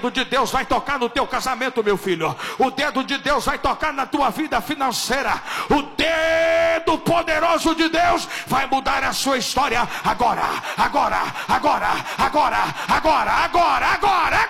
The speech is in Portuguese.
O dedo de Deus vai tocar no teu casamento, meu filho. O dedo de Deus vai tocar na tua vida financeira. O dedo poderoso de Deus vai mudar a sua história agora, agora, agora, agora, agora, agora, agora, agora.